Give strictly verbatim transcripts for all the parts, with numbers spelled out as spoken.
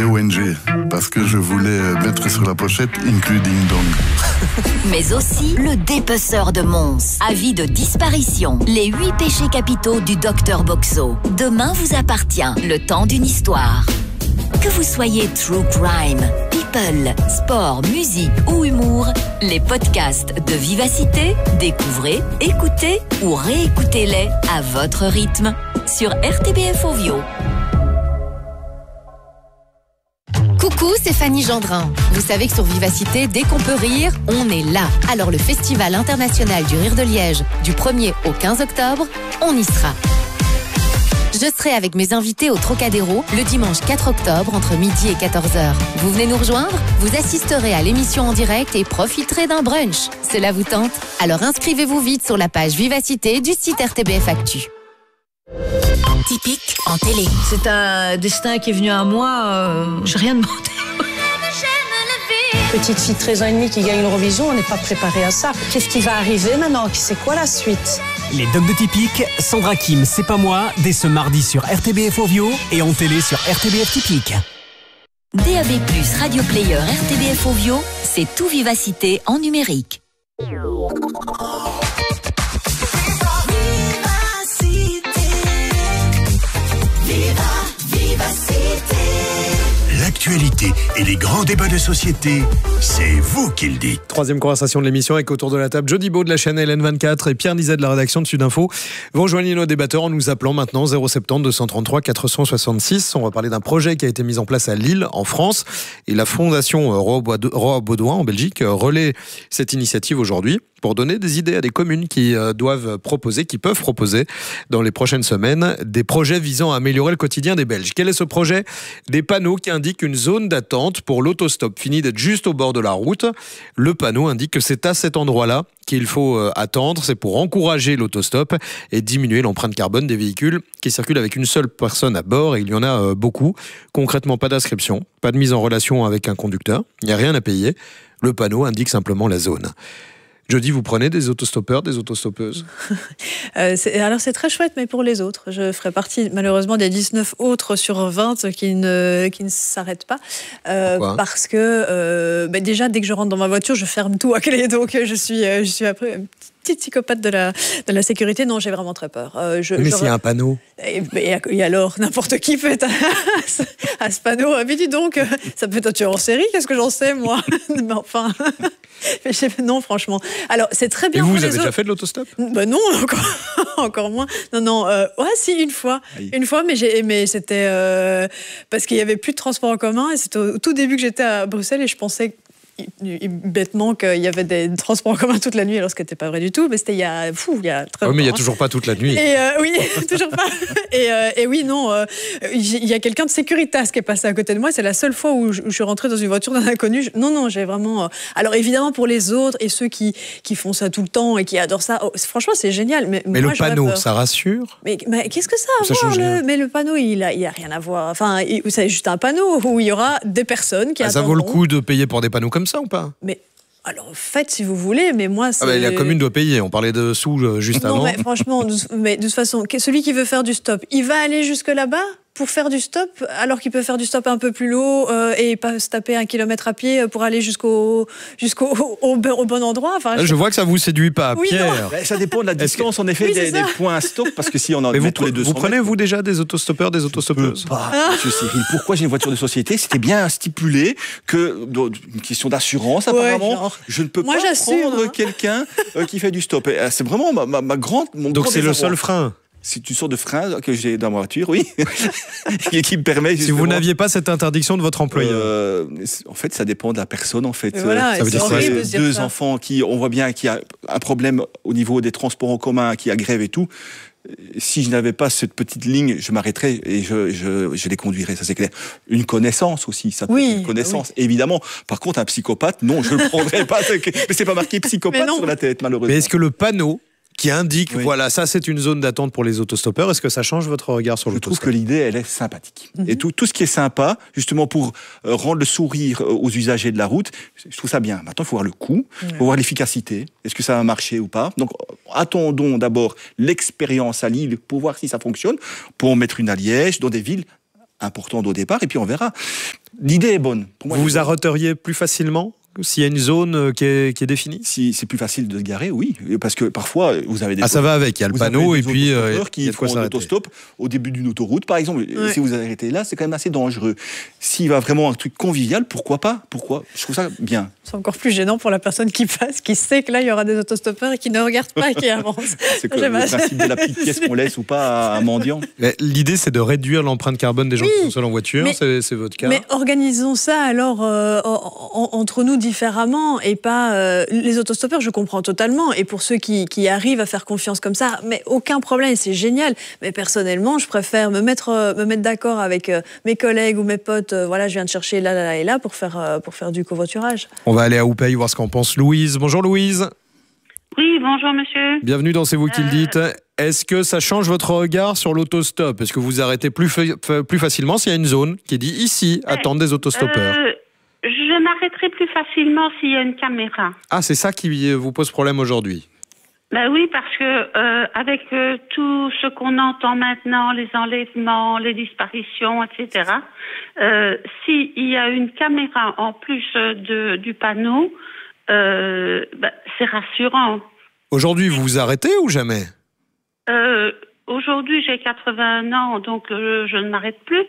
D O N G, parce que je voulais mettre sur la pochette « Including Dong ». Mais aussi le dépeceur de Mons. Avis de disparition. Les huit péchés capitaux du docteur Boxo. Demain vous appartient. Le temps d'une histoire. Que vous soyez true crime, people, sport, musique ou humour, les podcasts de Vivacité, découvrez, écoutez ou réécoutez-les à votre rythme sur R T B F Ovio. Coucou, c'est Fanny Gendrin. Vous savez que sur Vivacité, dès qu'on peut rire, on est là. Alors le Festival international du rire de Liège, du premier au quinze octobre, on y sera. Je serai avec mes invités au Trocadéro le dimanche quatre octobre entre midi et quatorze heures. Vous venez nous rejoindre ? Vous assisterez à l'émission en direct et profiterez d'un brunch. Cela vous tente ? Alors inscrivez-vous vite sur la page Vivacité du site R T B F Actu. Typique en télé. C'est un destin qui est venu à moi, euh, j'ai rien demandé. Petite fille de treize ans et demi qui gagne l'Eurovision, on n'est pas préparé à ça. Qu'est-ce qui va arriver maintenant ? C'est quoi la suite ? Les Dogs de Typique, Sandra Kim, c'est pas moi, dès ce mardi sur R T B F Ovio et en télé sur R T B F Typique. D A B plus, Radio Player, R T B F Ovio, c'est tout Vivacité en numérique. L'actualité et les grands débats de société, c'est vous qui le dites. Troisième conversation de l'émission avec autour de la table Jody Beau de la chaîne L N vingt-quatre et Pierre Nizet de la rédaction de Sudinfo. Vous rejoignez nos débatteurs en nous appelant maintenant zéro sept zéro deux deux trois trois quatre six six. On va parler d'un projet qui a été mis en place à Lille, en France. Et la fondation Roy Baudouin en Belgique relaie cette initiative aujourd'hui pour donner des idées à des communes qui doivent proposer, qui peuvent proposer dans les prochaines semaines des projets visant à améliorer le quotidien des Belges. Quel est ce projet ? Des panneaux qui indiquent une zone d'attente pour l'autostop fini d'être juste au bord de la route. Le panneau indique que c'est à cet endroit-là qu'il faut attendre. C'est pour encourager l'autostop et diminuer l'empreinte carbone des véhicules qui circulent avec une seule personne à bord. Et il y en a beaucoup. Concrètement, pas d'inscription, pas de mise en relation avec un conducteur. Il n'y a rien à payer. Le panneau indique simplement la zone. Jody, vous prenez des autostoppeurs, des autostoppeuses euh, c'est, Alors c'est très chouette, mais pour les autres. Je ferai partie malheureusement des dix-neuf autres sur vingt qui ne, qui ne s'arrêtent pas. Euh, parce que euh, bah déjà, dès que je rentre dans ma voiture, je ferme tout à clé. Donc je suis, je suis après... petite psychopathe de la, de la sécurité, non, j'ai vraiment très peur. Euh, je, mais je... s'il y a un panneau et, et, et alors, n'importe qui peut être à, à, à ce panneau. Mais dis donc, ça peut être un tueur en série, qu'est-ce que j'en sais, moi ? Mais enfin, non, franchement. Alors, c'est très bien. Et vous, pour vous les avez autres. déjà fait de l'autostop ? Ben non, encore, encore moins. Non, non, euh, ouais, si, une fois. Aïe. Une fois, mais, j'ai, mais c'était euh, parce qu'il n'y avait plus de transport en commun, et c'était au tout début que j'étais à Bruxelles, et je pensais bêtement qu'il y avait des transports en commun toute la nuit, alors ce qui n'était pas vrai du tout, mais c'était il y a, fou, il y a très longtemps. Oui, mais il n'y a toujours pas toute la nuit. Et euh, oui, toujours pas. Et, euh, et oui, non, euh, il y a quelqu'un de Securitas qui est passé à côté de moi, c'est la seule fois où je, où je suis rentrée dans une voiture d'un inconnu. Je, non, non, j'ai vraiment... Euh, alors évidemment, pour les autres et ceux qui, qui font ça tout le temps et qui adorent ça, oh, franchement, c'est génial. Mais, mais moi, le panneau, ça rassure ? mais, mais qu'est-ce que ça a à voir le, Mais le panneau, il n'a il a rien à voir. Enfin, il, c'est juste un panneau où il y aura des personnes qui ah, attendront. Ça vaut le coup de payer pour des panneaux comme ça ou pas ? Mais alors, faites si vous voulez, mais moi, c'est... Ah bah, la commune doit payer, on parlait de sous euh, juste non, avant. Non, mais franchement, de, mais de toute façon, celui qui veut faire du stop, il va aller jusque là-bas pour faire du stop, alors qu'il peut faire du stop un peu plus low euh, et pas se taper un kilomètre à pied pour aller jusqu'au, jusqu'au au, au, au bon endroit. Enfin, je, je vois que ça vous séduit pas, oui, Pierre. Ben, ça dépend de la distance, en effet, oui, des, des points stop, parce que si on en met vous, tous les deux cents vous prenez, vous, déjà des autostoppeurs, des autostoppeuses ? Pas, monsieur Cyril. Pourquoi j'ai une voiture de société ? C'était bien stipulé que, une question d'assurance, apparemment, ouais, genre, je ne peux moi, pas prendre hein. quelqu'un euh, qui fait du stop. Et, c'est vraiment ma, ma, ma grande... Mon Donc grand c'est désarroi. Le seul frein ? C'est une sorte de frein que j'ai dans ma voiture, oui, et qui me permet justement... Si vous n'aviez pas cette interdiction de votre employeur euh, En fait, ça dépend de la personne, en fait. Voilà, ça veut dire horrible, que deux enfants qui, on voit bien qu'il y a un problème au niveau des transports en commun, qui a grève et tout. Si je n'avais pas cette petite ligne, je m'arrêterais et je, je, je les conduirais, ça c'est clair. Une connaissance aussi, ça peut oui, être une connaissance, oui. Évidemment. Par contre, un psychopathe, non, je ne le prendrais pas. Mais c'est pas marqué psychopathe sur la tête, malheureusement. Mais est-ce que le panneau qui indique, oui. voilà, ça c'est une zone d'attente pour les autostoppeurs, est-ce que ça change votre regard sur l'autostop ? Je trouve que l'idée, elle est sympathique. Mm-hmm. Et tout, tout ce qui est sympa, justement pour euh, rendre le sourire aux usagers de la route, je trouve ça bien. Maintenant, il faut voir le coût, il ouais. faut voir l'efficacité. Est-ce que ça va marcher ou pas ? Donc, attendons d'abord l'expérience à Lille pour voir si ça fonctionne, pour en mettre une à Liège, dans des villes importantes au départ, et puis on verra. L'idée est bonne. Pour moi, vous vous arrêteriez plus facilement s'il y a une zone qui est, qui est définie? Si c'est plus facile de se garer, oui. Parce que parfois, vous avez des... Ah, ça va avec, il y a le panneau et puis... Euh, il qui font un autostop au début d'une autoroute, par exemple. Ouais. Si vous arrêtez là, c'est quand même assez dangereux. S'il va vraiment un truc convivial, pourquoi pas? Pourquoi? Je trouve ça bien. C'est encore plus gênant pour la personne qui passe, qui sait que là, il y aura des autostoppeurs et qui ne regardent pas et qui avancent. C'est quoi le principe de la petite pièce qu'on laisse ou pas à un mendiant? L'idée, c'est de réduire l'empreinte carbone des gens oui, qui sont seuls en voiture, c'est votre cas. Mais organisons ça alors euh, en, en, entre nous différemment et pas... Euh, les autostoppeurs, je comprends totalement. Et pour ceux qui, qui arrivent à faire confiance comme ça, mais aucun problème, c'est génial. Mais personnellement, je préfère me mettre, euh, me mettre d'accord avec euh, mes collègues ou mes potes. Euh, voilà, je viens de chercher là, là, là et là pour faire, euh, pour faire du covoiturage. On va aller à Houpeil voir ce qu'en pense Louise. Bonjour Louise. Oui, bonjour monsieur. Bienvenue dans C'est vous qui euh... le dites. Est-ce que ça change votre regard sur l'autostop? Est-ce que vous arrêtez plus, fa- plus facilement s'il y a une zone qui dit ici, euh, attendent des autostoppeurs? euh... Je m'arrêterai plus facilement s'il y a une caméra. Ah, c'est ça qui vous pose problème aujourd'hui? Ben oui, parce que euh, avec euh, tout ce qu'on entend maintenant, les enlèvements, les disparitions, et cetera, euh, s'il y a une caméra en plus de, du panneau, euh, ben, c'est rassurant. Aujourd'hui, vous vous arrêtez ou jamais? euh, Aujourd'hui, j'ai quatre-vingts ans, donc euh, je ne m'arrête plus.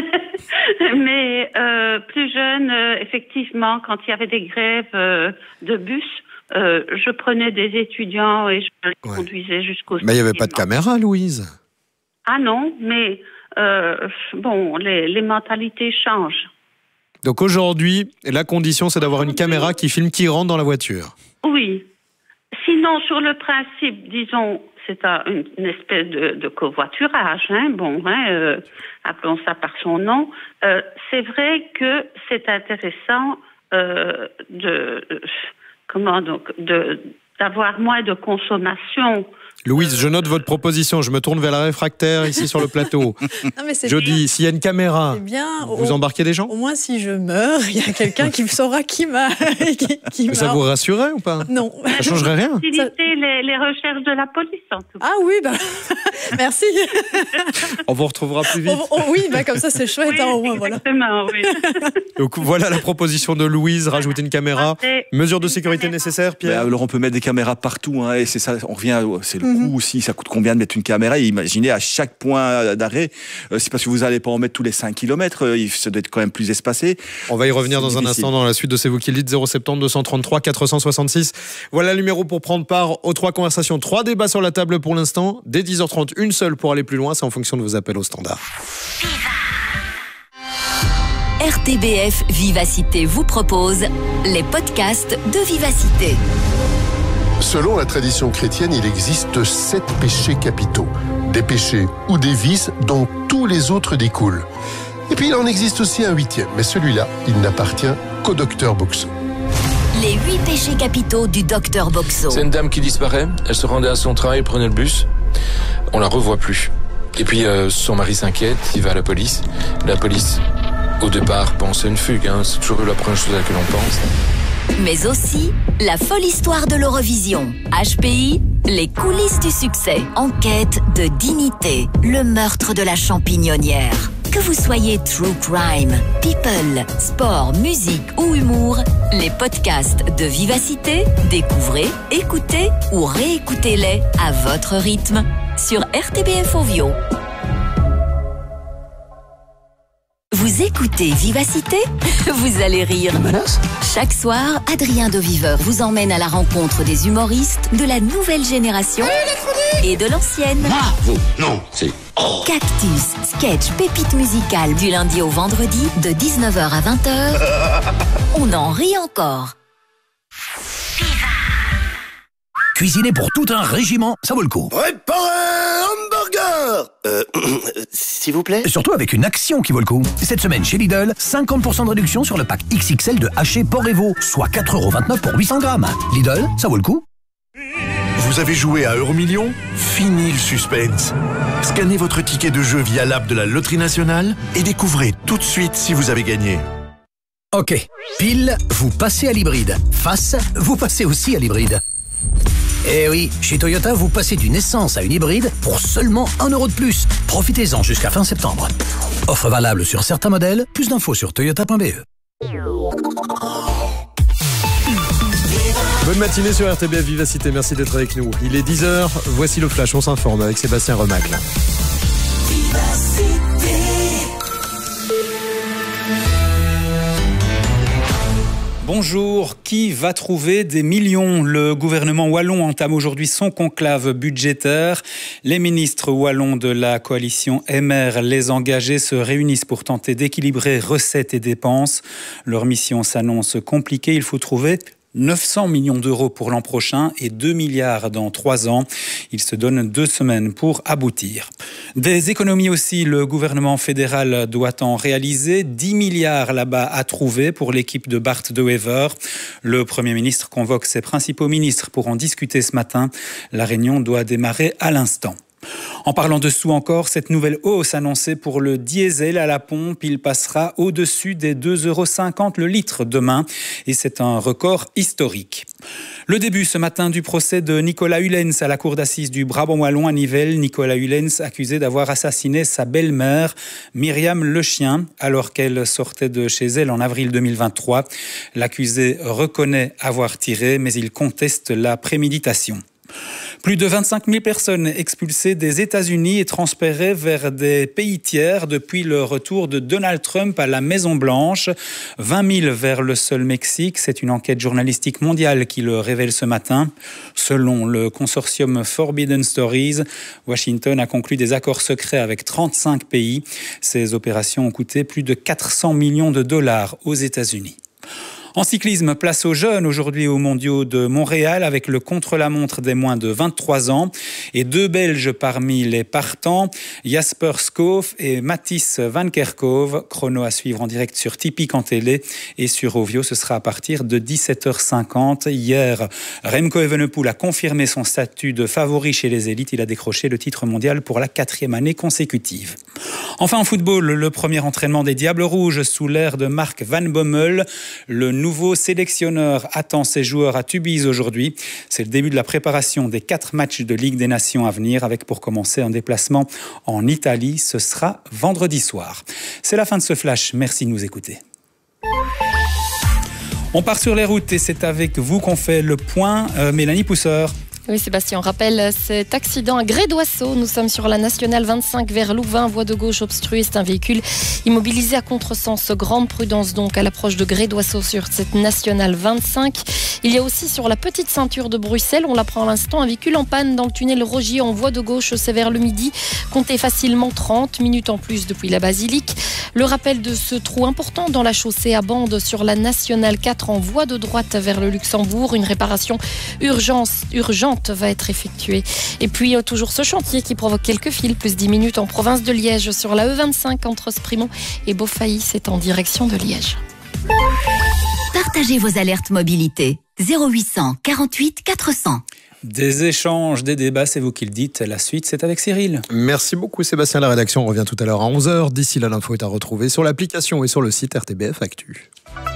Mais euh, plus jeune, euh, effectivement, quand il y avait des grèves euh, de bus, euh, je prenais des étudiants et je les ouais. conduisais jusqu'au... Mais il n'y avait pas de caméra, Louise? Ah non, mais euh, bon, les, les mentalités changent. Donc aujourd'hui, la condition, c'est d'avoir une caméra qui filme qui rentre dans la voiture? Oui. Sinon, sur le principe, disons... c'est une, une espèce de, de covoiturage, hein, bon, hein, euh, appelons ça par son nom. Euh, c'est vrai que c'est intéressant euh, de, comment donc, de, d'avoir moins de consommation. Louise, je note votre proposition. Je me tourne vers la réfractaire ici sur le plateau. Non, mais c'est je bien. dis, s'il y a une caméra, bien, vous au, embarquez des gens? Au moins, si je meurs, il y a quelqu'un qui saura qui m'a. qui, qui m'a... Ça vous rassurerait ou pas? Non. Ça changerait rien? Faciliter les, les recherches de la police, en tout cas. Ah oui, bah, merci. On vous retrouvera plus vite. On, on, oui, bah, comme ça, c'est chouette. Oui, hein, au moins, exactement, voilà. Oui. Donc voilà la proposition de Louise, rajouter une caméra. Mesures de sécurité nécessaires, Pierre? Alors, on peut mettre des caméras partout, hein, et c'est ça, on revient, c'est le coût aussi, ça coûte combien de mettre une caméra? Et imaginez à chaque point d'arrêt, euh, c'est parce que vous n'allez pas en mettre tous les cinq kilomètres, euh, ça doit être quand même plus espacé. On va y revenir dans difficile. un instant dans la suite de C'est vous qui le dites. Zéro sept zéro deux trois trois quatre six six. Voilà le numéro pour prendre part aux trois conversations, trois débats sur la table pour l'instant. Dès dix heures trente, une seule pour aller plus loin, c'est en fonction de vos appels au standard. R T B F Vivacité vous propose les podcasts de Vivacité. Selon la tradition chrétienne, il existe sept péchés capitaux. Des péchés ou des vices dont tous les autres découlent. Et puis il en existe aussi un huitième, mais celui-là, il n'appartient qu'au docteur Boxo. Les huit péchés capitaux du docteur Boxo. C'est une dame qui disparaît, elle se rendait à son travail, prenait le bus, on la revoit plus. Et puis euh, son mari s'inquiète, il va à la police. La police, au départ, pense à une fugue, hein. C'est toujours la première chose à laquelle on pense. Mais aussi la folle histoire de l'Eurovision. H P I, les coulisses du succès. Enquête de dignité, le meurtre de la champignonnière. Que vous soyez true crime, people, sport, musique ou humour, les podcasts de Vivacité, découvrez, écoutez ou réécoutez-les à votre rythme sur R T B F Ovio. Vous écoutez Vivacité? Vous allez rire. Chaque soir, Adrien Deviveur vous emmène à la rencontre des humoristes de la nouvelle génération et de l'ancienne. Bravo. Non, c'est... Oh. Cactus, sketch, pépite musicale du lundi au vendredi de dix-neuf heures à vingt heures. On en rit encore. Cuisiner pour tout un régiment, ça vaut le coup. Préparez un hamburger. Euh, s'il vous plaît. Surtout avec une action qui vaut le coup. Cette semaine chez Lidl, cinquante pour cent de réduction sur le pack X X L de haché porc et veau, soit quatre euros vingt-neuf pour huit cents grammes. Lidl, ça vaut le coup. Vous avez joué à Euromillions? Fini le suspense. Scannez votre ticket de jeu via l'app de la Loterie Nationale et découvrez tout de suite si vous avez gagné. Ok, pile, vous passez à l'hybride. Face, vous passez aussi à l'hybride. Eh oui, chez Toyota, vous passez d'une essence à une hybride pour seulement un euro de plus. Profitez-en jusqu'à fin septembre. Offre valable sur certains modèles. Plus d'infos sur toyota point b e. Bonne matinée sur R T B F Vivacité, merci d'être avec nous. Il est dix heures, voici le flash, on s'informe avec Sébastien Remacle. Bonjour, qui va trouver des millions? Le gouvernement wallon entame aujourd'hui son conclave budgétaire. Les ministres wallons de la coalition M R, les engagés, se réunissent pour tenter d'équilibrer recettes et dépenses. Leur mission s'annonce compliquée, il faut trouver neuf cents millions d'euros pour l'an prochain et deux milliards dans trois ans. Il se donne deux semaines pour aboutir. Des économies aussi, le gouvernement fédéral doit en réaliser. dix milliards là-bas à trouver pour l'équipe de Bart De Wever. Le Premier ministre convoque ses principaux ministres pour en discuter ce matin. La réunion doit démarrer à l'instant. En parlant de sous encore, cette nouvelle hausse annoncée pour le diesel à la pompe, il passera au-dessus des deux euros cinquante le litre demain et c'est un record historique. Le début ce matin du procès de Nicolas Hulens à la cour d'assises du Brabant wallon à Nivelles. Nicolas Hulens accusé d'avoir assassiné sa belle-mère, Myriam Lechien, alors qu'elle sortait de chez elle en avril deux mille vingt-trois. L'accusé reconnaît avoir tiré, mais il conteste la préméditation. Plus de vingt-cinq mille personnes expulsées des États-Unis et transférées vers des pays tiers depuis le retour de Donald Trump à la Maison-Blanche. vingt mille vers le seul Mexique. C'est une enquête journalistique mondiale qui le révèle ce matin. Selon le consortium Forbidden Stories, Washington a conclu des accords secrets avec trente-cinq pays. Ces opérations ont coûté plus de quatre cents millions de dollars aux États-Unis. En cyclisme, place aux jeunes aujourd'hui aux mondiaux de Montréal avec le contre-la-montre des moins de vingt-trois ans et deux Belges parmi les partants, Jasper Skoof et Mathis Van Kerkhove. Chrono à suivre en direct sur Tipeee en télé et sur Ovio, ce sera à partir de dix-sept heures cinquante. Hier, Remco Evenepoel a confirmé son statut de favori chez les élites. Il a décroché le titre mondial pour la quatrième année consécutive. Enfin en football, le premier entraînement des Diables Rouges sous l'ère de Mark Van Bommel. Le nouveau sélectionneur attend ses joueurs à Tubize aujourd'hui. C'est le début de la préparation des quatre matchs de Ligue des Nations à venir, avec pour commencer un déplacement en Italie. Ce sera vendredi soir. C'est la fin de ce flash. Merci de nous écouter. On part sur les routes et c'est avec vous qu'on fait le point. Euh, Mélanie Pousseur. Oui, Sébastien, on rappelle cet accident à Gré-d'Oisseau. Nous sommes sur la nationale vingt-cinq vers Louvain, voie de gauche obstruée. C'est un véhicule immobilisé à contresens. Grande prudence donc à l'approche de Gré-d'Oisseau sur cette nationale vingt-cinq. Il y a aussi sur la petite ceinture de Bruxelles, on l'apprend à l'instant, un véhicule en panne dans le tunnel Rogier en voie de gauche, c'est vers le midi. Comptez facilement trente minutes en plus depuis la basilique. Le rappel de ce trou important dans la chaussée à bande sur la nationale quatre en voie de droite vers le Luxembourg. Une réparation urgence, urgente va être effectuée. Et puis toujours ce chantier qui provoque quelques fils, plus dix minutes en province de Liège sur la E vingt-cinq entre Sprimont et Beaufailly, c'est en direction de Liège. Partagez vos alertes mobilité. zéro huit cent quarante-huit quatre cents. Des échanges, des débats, c'est vous qui le dites. La suite, c'est avec Cyril. Merci beaucoup Sébastien. La rédaction revient tout à l'heure à onze heures. D'ici là, l'info est à retrouver sur l'application et sur le site R T B F Actu.